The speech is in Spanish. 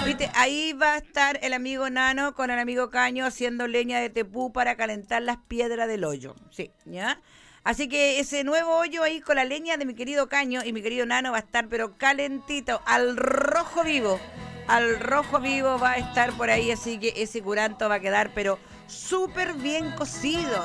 Viste, ahí va a estar el amigo Nano con el amigo Caño haciendo leña de tepú para calentar las piedras del hoyo. Sí, ¿ya? Así que ese nuevo hoyo ahí con la leña de mi querido Caño y mi querido Nano va a estar pero calentito, al rojo vivo. Al rojo vivo va a estar por ahí, así que ese curanto va a quedar pero súper bien cocido.